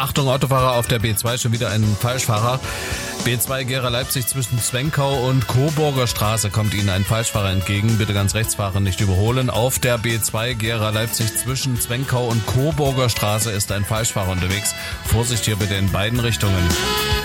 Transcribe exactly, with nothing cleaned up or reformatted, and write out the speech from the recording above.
Achtung, Autofahrer auf der B zwei, schon wieder ein Falschfahrer. B zwei Gera-Leipzig zwischen Zwenkau und Coburger Straße kommt Ihnen ein Falschfahrer entgegen. Bitte ganz rechts fahren, nicht überholen. Auf der B zwei Gera-Leipzig zwischen Zwenkau und Coburger Straße ist ein Falschfahrer unterwegs. Vorsicht hier bitte in beiden Richtungen.